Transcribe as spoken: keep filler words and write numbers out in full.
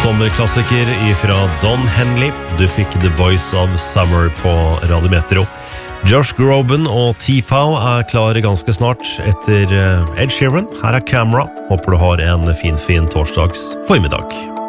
Sommerklassiker ifra Don Henley. Du fikk The Voice of Summer på Radio Metro. Josh Groban og T-Pow er klare ganske snart etter Ed Sheeran. Her er Camera. Håper du har en fin, fin torsdags formiddag.